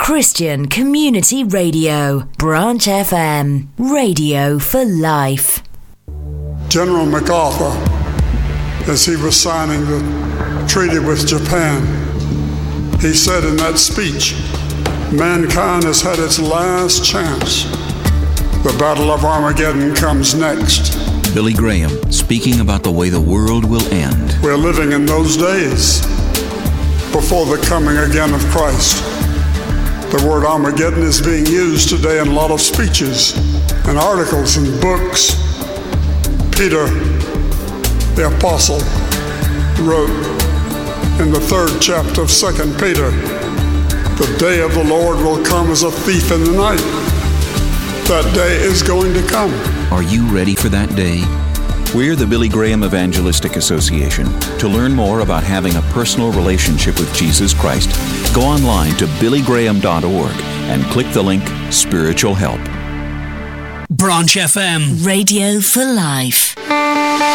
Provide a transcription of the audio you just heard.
Christian Community Radio, Branch FM, radio for life. General MacArthur, as he was signing the treaty with Japan, he said in that speech, mankind has had its last chance. The Battle of Armageddon comes next. Billy Graham speaking about the way the world will end. We're living in those days before the coming again of Christ. The word Armageddon is being used today in a lot of speeches and articles and books. Peter, the apostle, wrote in the 3rd chapter of 2 Peter, the day of the Lord will come as a thief in the night. That day is going to come. Are you ready for that day? We're the Billy Graham Evangelistic Association. To learn more about having a personal relationship with Jesus Christ, go online to billygraham.org and click the link Spiritual Help. Branch FM, radio for life.